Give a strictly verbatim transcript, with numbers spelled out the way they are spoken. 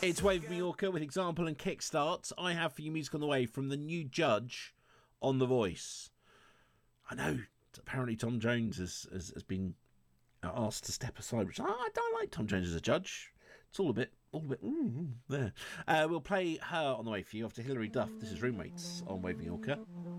It's Wave Mallorca with Example and Kickstart. I have for you music on the way from the new judge on The Voice. I know, apparently Tom Jones has, has, has been asked to step aside, which I, I don't like Tom Jones as a judge. It's all a bit, all a bit, mm, there. Uh, we'll play her on the way for you after Hilary Duff. This is Roommates on Wave Mallorca.